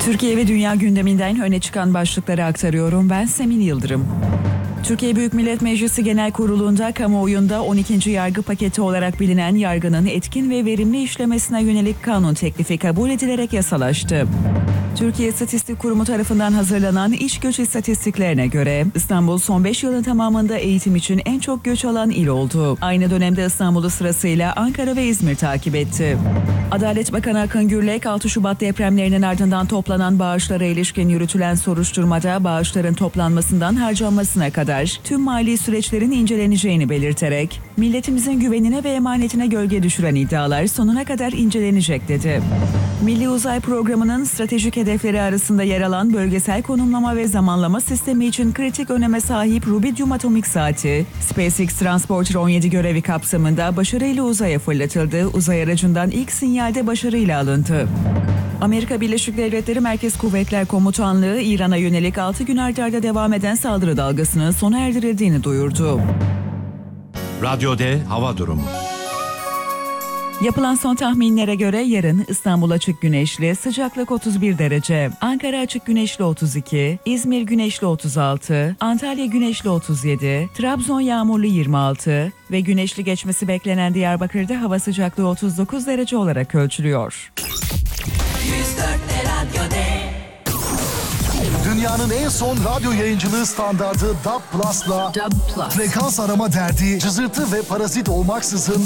Türkiye ve dünya gündeminden öne çıkan başlıkları aktarıyorum. Ben Semin Yıldırım. Türkiye Büyük Millet Meclisi Genel Kurulu'nda kamuoyunda 12. yargı paketi olarak bilinen yargının etkin ve verimli işlemesine yönelik kanun teklifi kabul edilerek yasalaştı. Türkiye İstatistik Kurumu tarafından hazırlanan iş göç istatistiklerine göre İstanbul son 5 yılın tamamında eğitim için en çok göç alan il oldu. Aynı dönemde İstanbul'u sırasıyla Ankara ve İzmir takip etti. Adalet Bakanı Akın Gürlek, 6 Şubat depremlerinin ardından toplanan bağışlara ilişkin yürütülen soruşturmada bağışların toplanmasından harcanmasına kadar tüm mali süreçlerin inceleneceğini belirterek, milletimizin güvenine ve emanetine gölge düşüren iddialar sonuna kadar incelenecek dedi. Milli Uzay Programı'nın stratejik hedefleri arasında yer alan bölgesel konumlama ve zamanlama sistemi için kritik öneme sahip Rubidium atomik saati, SpaceX Transporter 17 görevi kapsamında başarıyla uzaya fırlatıldı. Uzay aracından ilk sinyalde başarıyla alındı. Amerika Birleşik Devletleri Merkez Kuvvetler Komutanlığı, İran'a yönelik 6 gün art arda devam eden saldırı dalgasının sona erdirildiğini duyurdu. Radyo D hava durumu. Yapılan son tahminlere göre yarın İstanbul açık güneşli, sıcaklık 31 derece, Ankara açık güneşli 32, İzmir güneşli 36, Antalya güneşli 37, Trabzon yağmurlu 26 ve güneşli geçmesi beklenen Diyarbakır'da hava sıcaklığı 39 derece olarak ölçülüyor. Dünyanın en son radyo yayıncılığı standardı DAB+'la frekans arama derdi, cızırtı ve parazit olmaksızın